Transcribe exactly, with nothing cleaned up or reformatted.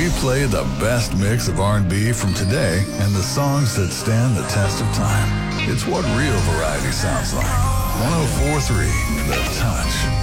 We play the best mix of R and B from today and the songs that stand the test of time. It's what real variety sounds like. one oh four three The Touch.